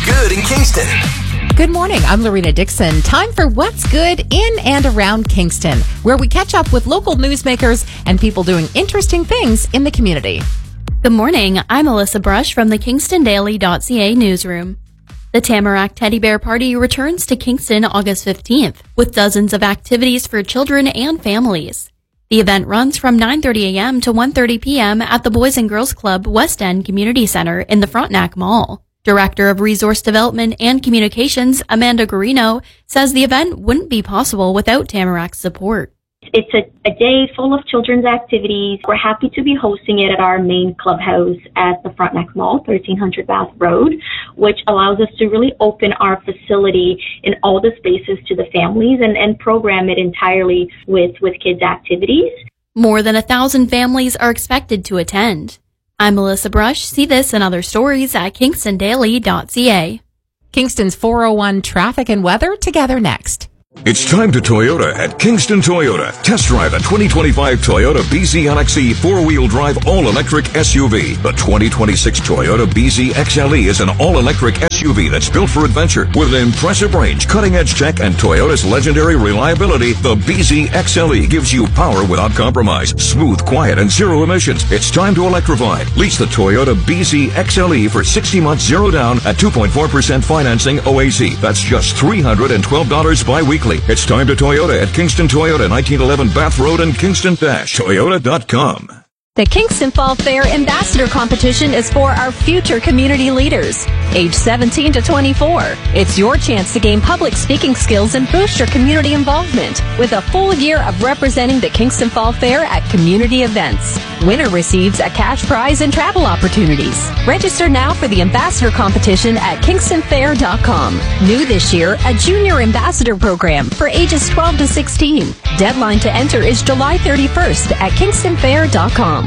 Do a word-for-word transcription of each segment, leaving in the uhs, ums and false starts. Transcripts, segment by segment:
Good in Kingston? Good morning. I'm Lorena Dixon. Time for What's Good in and around Kingston, where we catch up with local newsmakers and people doing interesting things in the community. Good morning. I'm Alyssa Brush from the Kingston Daily dot C A newsroom. The Tamarack Teddy Bear Party returns to Kingston August fifteenth with dozens of activities for children and families. The event runs from nine thirty a.m. to one thirty p.m. at the Boys and Girls Club West End Community Center in the Frontenac Mall. Director of Resource Development and Communications, Amanda Guarino, says the event wouldn't be possible without Tamarack's support. It's a, a day full of children's activities. We're happy to be hosting it at our main clubhouse at the Frontenac Mall, thirteen hundred Bath Road, which allows us to really open our facility in all the spaces to the families and, and program it entirely with, with kids' activities. More than a thousand families are expected to attend. I'm Melissa Brush. See this and other stories at Kingston Daily dot C A. Kingston's four oh one traffic and weather together next. It's time to Toyota at Kingston Toyota. Test drive a twenty twenty-five Toyota B Z L X E four-wheel drive all-electric S U V. The twenty twenty-six Toyota B Z X L E is an all-electric S U V that's built for adventure. With an impressive range, cutting-edge tech, and Toyota's legendary reliability, the B Z X L E gives you power without compromise. Smooth, quiet, and zero emissions. It's time to electrify. Lease the Toyota B Z X L E for sixty months zero down at two point four percent financing O A C. That's just three hundred twelve dollars bi-weekly. It's time to Toyota at Kingston Toyota, nineteen eleven Bath Road and Kingston Toyota dot com. The Kingston Fall Fair Ambassador Competition is for our future community leaders, age seventeen to twenty-four. It's your chance to gain public speaking skills and boost your community involvement with a full year of representing the Kingston Fall Fair at community events. Winner receives a cash prize and travel opportunities. Register now for the Ambassador Competition at kingston fair dot com. New this year, a Junior Ambassador Program for ages twelve to sixteen. Deadline to enter is July thirty-first at kingston fair dot com.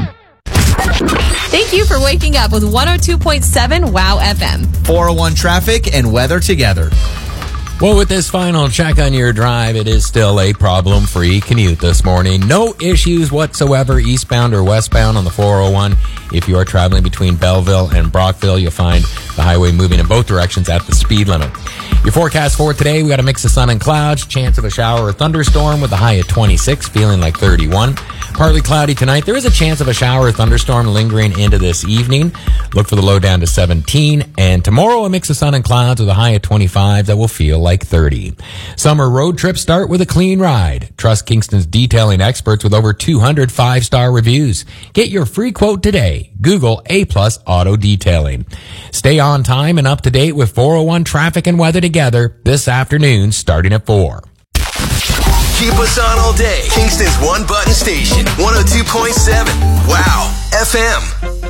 Thank you for waking up with one oh two point seven WOW F M. four oh one traffic and weather together. Well, with this final check on your drive, it is still a problem-free commute this morning. No issues whatsoever eastbound or westbound on the four oh one. If you are traveling between Belleville and Brockville, you'll find the highway moving in both directions at the speed limit. Your forecast for today, we got a mix of sun and clouds, chance of a shower or thunderstorm with a high at twenty-six, feeling like thirty-one. Partly cloudy tonight. There is a chance of a shower or thunderstorm lingering into this evening. Look for the low down to seventeen. And tomorrow, a mix of sun and clouds with a high at twenty-five that will feel like thirty. Summer road trips start with a clean ride. Trust Kingston's detailing experts with over two hundred five-star reviews. Get your free quote today. Google A Plus Auto Detailing. Stay on time and up to date with four oh one traffic and weather together this afternoon starting at four. Keep us on all day. Kingston's one button station, one oh two point seven WOW F M.